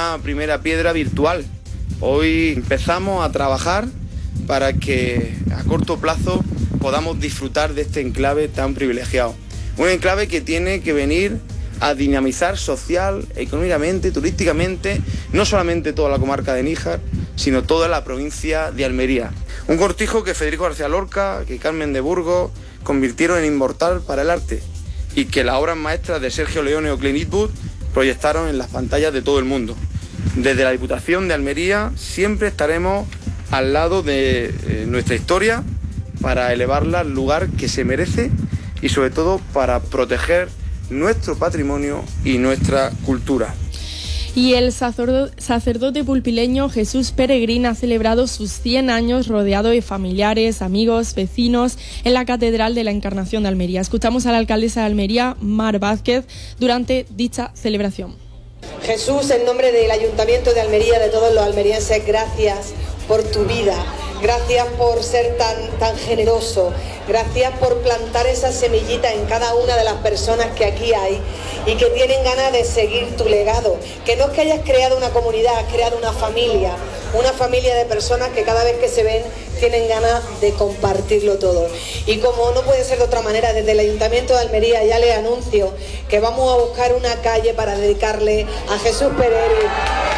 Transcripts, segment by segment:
una primera piedra virtual. Hoy empezamos a trabajar para que a corto plazo podamos disfrutar de este enclave tan privilegiado. Un enclave que tiene que venir a dinamizar social, económicamente, turísticamente, no solamente toda la comarca de Níjar, sino toda la provincia de Almería. Un cortijo que Federico García Lorca, que Carmen de Burgos convirtieron en inmortal para el arte y que las obras maestras de Sergio Leone o Clint Eastwood proyectaron en las pantallas de todo el mundo. Desde la Diputación de Almería siempre estaremos al lado de nuestra historia para elevarla al lugar que se merece y sobre todo para proteger nuestro patrimonio y nuestra cultura. Y el sacerdote pulpileño Jesús Peregrín ha celebrado sus 100 años rodeado de familiares, amigos, vecinos en la Catedral de la Encarnación de Almería. Escuchamos a la alcaldesa de Almería, Mar Vázquez, durante dicha celebración. Jesús, en nombre del Ayuntamiento de Almería, de todos los almerienses, gracias por tu vida. Gracias por ser tan generoso, gracias por plantar esa semillita en cada una de las personas que aquí hay y que tienen ganas de seguir tu legado. Que no es que hayas creado una comunidad, has creado una familia de personas que cada vez que se ven tienen ganas de compartirlo todo. Y como no puede ser de otra manera, desde el Ayuntamiento de Almería ya les anuncio que vamos a buscar una calle para dedicarle a Jesús Peregrín.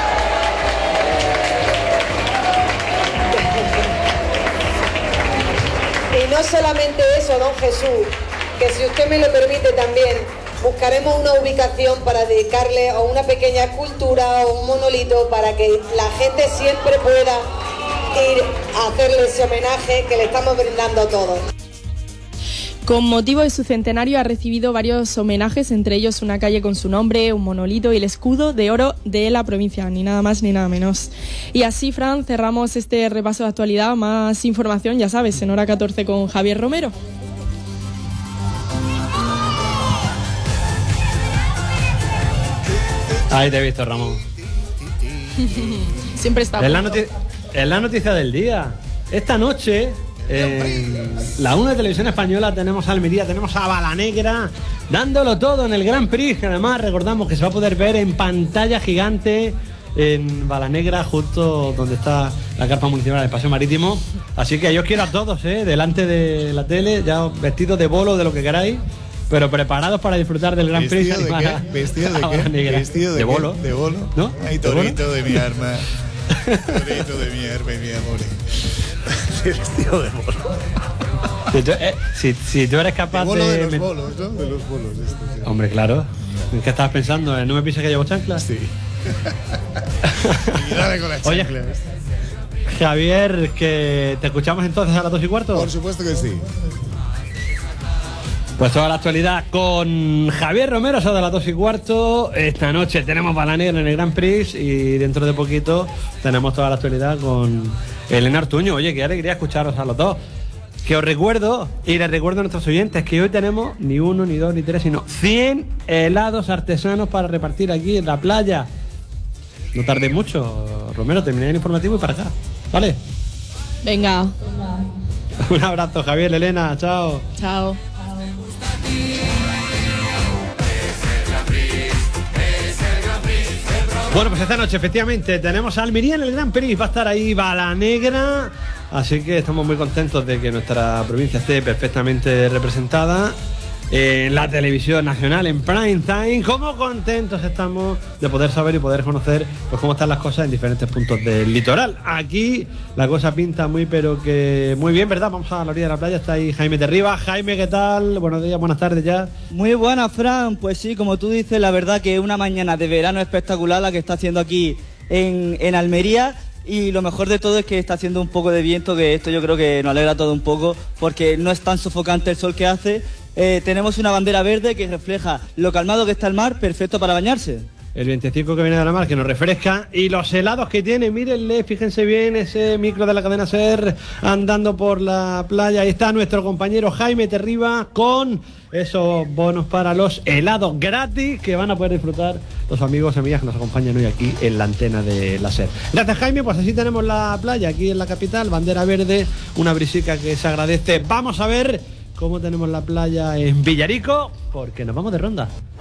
Y no solamente eso, don Jesús, que si usted me lo permite también, buscaremos una ubicación para dedicarle a una pequeña escultura o un monolito para que la gente siempre pueda ir a hacerle ese homenaje que le estamos brindando a todos. Con motivo de su centenario ha recibido varios homenajes, entre ellos una calle con su nombre, un monolito y el escudo de oro de la provincia, ni nada más ni nada menos. Y así, Fran, cerramos este repaso de actualidad. Más información, ya sabes, en Hora 14 con Javier Romero. Ahí te he visto, Ramón. Siempre está. Es la noticia del día. Esta noche, en la 1 de Televisión Española, tenemos a Almería, tenemos a Balanegra, dándolo todo en el Grand Prix, que además recordamos que se va a poder ver en pantalla gigante en Balanegra, justo donde está la carpa municipal del Paseo Marítimo. Así que yo os quiero a todos, delante de la tele, ya vestidos de bolo, de lo que queráis, pero preparados para disfrutar del Grand Prix. ¿Vestido de qué? ¿Vestido de bolo. ¿De bolo? ¿No? Ay, torito de mi arma. Torito de mi arma y mi amor. Vestido de bolo. Si tú eres capaz de los bolos, ¿no? De los bolos estos, sí. Hombre, claro. ¿En qué estabas pensando? ¿No me pienses que llevo chanclas? Sí. Y dale con las chanclas. Oye, Javier, que te escuchamos entonces a las 2:15. Por supuesto que sí. Pues toda la actualidad con Javier Romero, eso de las 2:15. Esta noche tenemos Balanegra en el Grand Prix y dentro de poquito tenemos toda la actualidad con Elena Ortuño. Oye, qué alegría escucharos a los dos. Que os recuerdo, y les recuerdo a nuestros oyentes, que hoy tenemos ni 1, ni 2, ni 3, sino 100 helados artesanos para repartir aquí en la playa. No tardéis mucho, Romero, terminé el informativo y para acá, ¿vale? Venga. Un abrazo, Javier, Elena, chao. Chao. Bueno, pues esta noche efectivamente tenemos a Almería en el Grand Prix, va a estar ahí Balanegra, así que estamos muy contentos de que nuestra provincia esté perfectamente representada en la televisión nacional, en prime time. Como contentos estamos de poder saber y poder conocer pues cómo están las cosas en diferentes puntos del litoral. Aquí la cosa pinta muy pero que muy bien, ¿verdad? Vamos a la orilla de la playa, está ahí Jaime Terriba. Jaime, ¿qué tal? Buenos días, buenas tardes ya. Muy buenas, Fran. Pues sí, como tú dices, la verdad que es una mañana de verano espectacular la que está haciendo aquí en Almería. Y lo mejor de todo es que está haciendo un poco de viento, que esto yo creo que nos alegra todo un poco, porque no es tan sofocante el sol que hace. Tenemos una bandera verde que refleja lo calmado que está el mar, perfecto para bañarse. El 25 que viene de la mar, que nos refresca. Y los helados que tiene, mírenle, fíjense bien, ese micro de la cadena SER andando por la playa. Ahí está nuestro compañero Jaime Terriba con esos bonos para los helados gratis que van a poder disfrutar los amigos y amigas que nos acompañan hoy aquí en la antena de la SER. Gracias, Jaime. Pues así tenemos la playa aquí en la capital, bandera verde, una brisica que se agradece. Vamos a ver cómo tenemos la playa en Villarico, porque nos vamos de ronda.